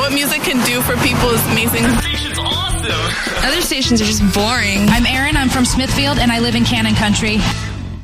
what music can do for people is amazing. The station's awesome. Other stations are just boring. I'm Erin. I'm from Smithfield, and I live in Cannon Country.